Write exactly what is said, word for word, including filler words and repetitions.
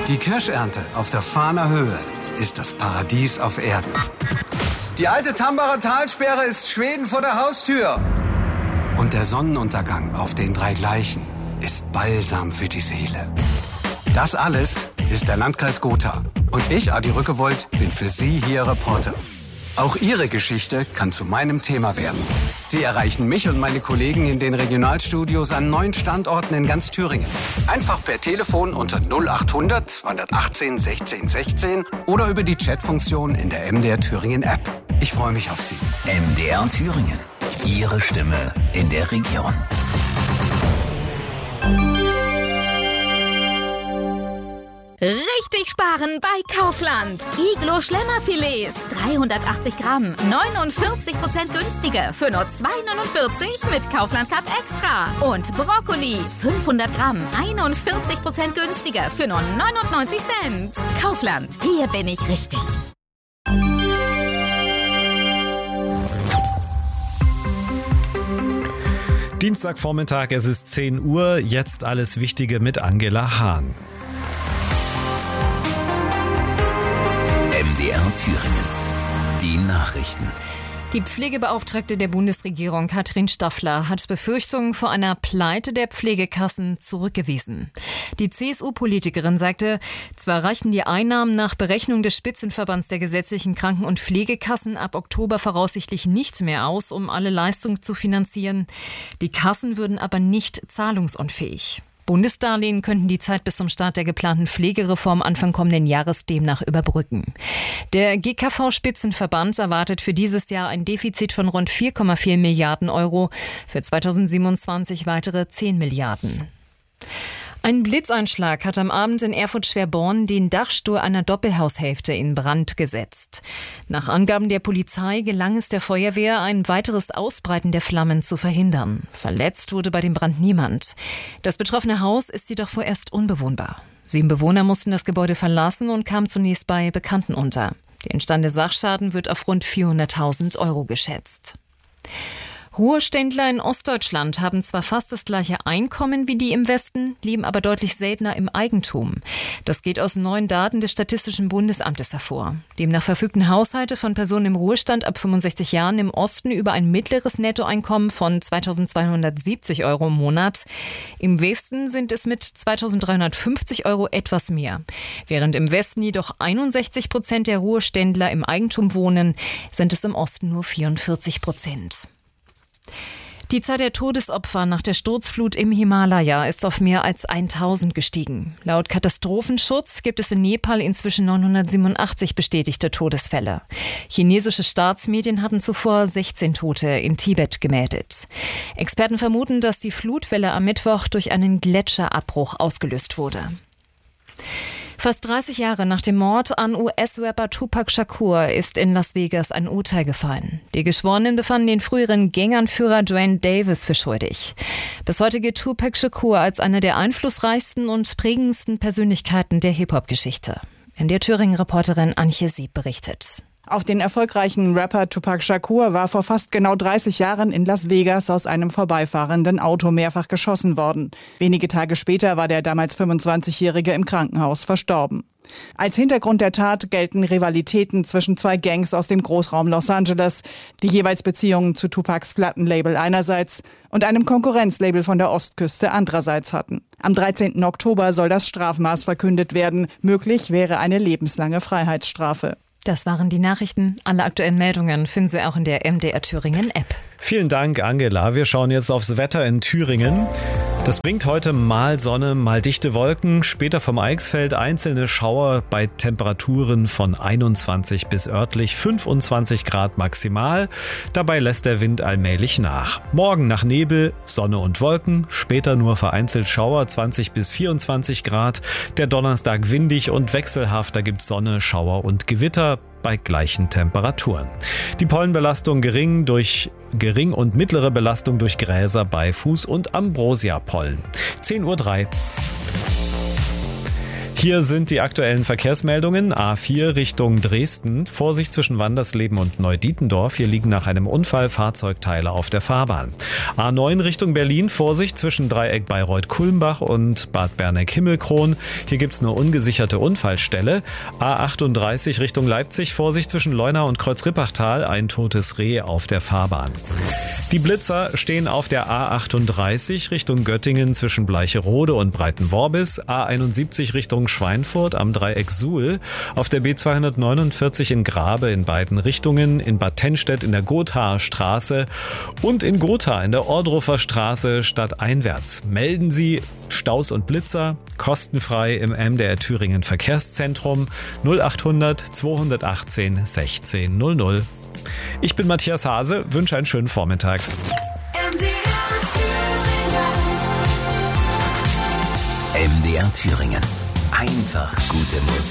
Die Kirschernte auf der Fahner Höhe ist das Paradies auf Erden. Die alte Tambacher Talsperre ist Schweden vor der Haustür. Und der Sonnenuntergang auf den drei Gleichen ist Balsam für die Seele. Das alles ist der Landkreis Gotha. Und ich, Adi Rückewold, bin für Sie hier Reporter. Auch Ihre Geschichte kann zu meinem Thema werden. Sie erreichen mich und meine Kollegen in den Regionalstudios an neun Standorten in ganz Thüringen. Einfach per Telefon unter null achthundert zweihundertachtzehn sechzehn sechzehn oder über die Chatfunktion in der M D R Thüringen App. Ich freue mich auf Sie. M D R Thüringen. Ihre Stimme in der Region. Richtig sparen bei Kaufland. Iglo Schlemmerfilets, dreihundertachtzig Gramm, neunundvierzig Prozent günstiger für nur zwei neunundvierzig mit Kaufland Card Extra. Und Brokkoli, fünfhundert Gramm, einundvierzig Prozent günstiger für nur neunundneunzig Cent. Kaufland, hier bin ich richtig. Dienstagvormittag, es ist zehn Uhr, jetzt alles Wichtige mit Angela Hahn. M D R Thüringen. Die Nachrichten. Die Pflegebeauftragte der Bundesregierung, Katrin Staffler, hat Befürchtungen vor einer Pleite der Pflegekassen zurückgewiesen. Die C S U-Politikerin sagte, zwar reichen die Einnahmen nach Berechnung des Spitzenverbands der gesetzlichen Kranken- und Pflegekassen ab Oktober voraussichtlich nicht mehr aus, um alle Leistungen zu finanzieren. Die Kassen würden aber nicht zahlungsunfähig. Bundesdarlehen könnten die Zeit bis zum Start der geplanten Pflegereform Anfang kommenden Jahres demnach überbrücken. Der G K V-Spitzenverband erwartet für dieses Jahr ein Defizit von rund vier Komma vier Milliarden Euro, für zweitausendsiebenundzwanzig weitere zehn Milliarden. Ein Blitzeinschlag hat am Abend in Erfurt-Schwerborn den Dachstuhl einer Doppelhaushälfte in Brand gesetzt. Nach Angaben der Polizei gelang es der Feuerwehr, ein weiteres Ausbreiten der Flammen zu verhindern. Verletzt wurde bei dem Brand niemand. Das betroffene Haus ist jedoch vorerst unbewohnbar. Sieben Bewohner mussten das Gebäude verlassen und kamen zunächst bei Bekannten unter. Der entstandene Sachschaden wird auf rund vierhunderttausend Euro geschätzt. Ruheständler in Ostdeutschland haben zwar fast das gleiche Einkommen wie die im Westen, leben aber deutlich seltener im Eigentum. Das geht aus neuen Daten des Statistischen Bundesamtes hervor. Demnach verfügten Haushalte von Personen im Ruhestand ab fünfundsechzig Jahren im Osten über ein mittleres Nettoeinkommen von zweitausendzweihundertsiebzig Euro im Monat. Im Westen sind es mit zweitausenddreihundertfünfzig Euro etwas mehr. Während im Westen jedoch einundsechzig Prozent der Ruheständler im Eigentum wohnen, sind es im Osten nur vierundvierzig Prozent. Die Zahl der Todesopfer nach der Sturzflut im Himalaya ist auf mehr als tausend gestiegen. Laut Katastrophenschutz gibt es in Nepal inzwischen neunhundertsiebenundachtzig bestätigte Todesfälle. Chinesische Staatsmedien hatten zuvor sechzehn Tote in Tibet gemeldet. Experten vermuten, dass die Flutwelle am Mittwoch durch einen Gletscherabbruch ausgelöst wurde. Fast dreißig Jahre nach dem Mord an U S-Rapper Tupac Shakur ist in Las Vegas ein Urteil gefallen. Die Geschworenen befanden den früheren Ganganführer Dwayne Davis für schuldig. Bis heute gilt Tupac Shakur als einer der einflussreichsten und prägendsten Persönlichkeiten der Hip-Hop-Geschichte. M D R Thüringen-Reporterin Antje Sieb berichtet. Auf den erfolgreichen Rapper Tupac Shakur war vor fast genau dreißig Jahren in Las Vegas aus einem vorbeifahrenden Auto mehrfach geschossen worden. Wenige Tage später war der damals fünfundzwanzigjährige im Krankenhaus verstorben. Als Hintergrund der Tat gelten Rivalitäten zwischen zwei Gangs aus dem Großraum Los Angeles, die jeweils Beziehungen zu Tupacs Plattenlabel einerseits und einem Konkurrenzlabel von der Ostküste andererseits hatten. Am dreizehnten Oktober soll das Strafmaß verkündet werden. Möglich wäre eine lebenslange Freiheitsstrafe. Das waren die Nachrichten. Alle aktuellen Meldungen finden Sie auch in der M D R Thüringen App. Vielen Dank, Angela. Wir schauen jetzt aufs Wetter in Thüringen. Das bringt heute mal Sonne, mal dichte Wolken, später vom Eichsfeld einzelne Schauer bei Temperaturen von einundzwanzig bis örtlich fünfundzwanzig Grad maximal. Dabei lässt der Wind allmählich nach. Morgen nach Nebel, Sonne und Wolken, später nur vereinzelt Schauer, zwanzig bis vierundzwanzig Grad. Der Donnerstag windig und wechselhaft, da gibt's Sonne, Schauer und Gewitter bei gleichen Temperaturen. Die Pollenbelastung gering durch gering und mittlere Belastung durch Gräser, Beifuß und Ambrosia-Pollen. zehn Uhr drei. Hier sind die aktuellen Verkehrsmeldungen. A vier Richtung Dresden. Vorsicht zwischen Wandersleben und Neudietendorf. Hier liegen nach einem Unfall Fahrzeugteile auf der Fahrbahn. A neun Richtung Berlin. Vorsicht zwischen Dreieck Bayreuth-Kulmbach und Bad Berneck-Himmelkron. Hier gibt's eine ungesicherte Unfallstelle. A achtunddreißig Richtung Leipzig. Vorsicht zwischen Leuna und Kreuzrippachtal. Ein totes Reh auf der Fahrbahn. Die Blitzer stehen auf der A achtunddreißig Richtung Göttingen zwischen Bleicherode und Breitenworbis, A einundsiebzig Richtung Schweinfurt am Dreieck Suhl, auf der B zweihundertneunundvierzig in Grabe in beiden Richtungen, in Bad Tennstedt in der Gothaer Straße und in Gotha in der Ohrdruffer Straße stadteinwärts. Melden Sie Staus und Blitzer kostenfrei im M D R Thüringen Verkehrszentrum null achthundert zweihundertachtzehn sechzehn null null. Ich bin Matthias Hase, wünsche einen schönen Vormittag. M D R Thüringen. Einfach gute Musik.